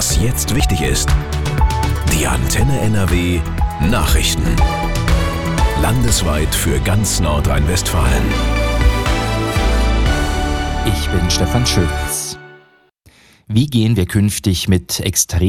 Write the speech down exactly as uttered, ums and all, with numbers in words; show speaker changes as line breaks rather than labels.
Was jetzt wichtig ist. Die Antenne N R W Nachrichten. Landesweit für ganz Nordrhein-Westfalen.
Ich bin Stefan Schütz. Wie gehen wir künftig mit extrem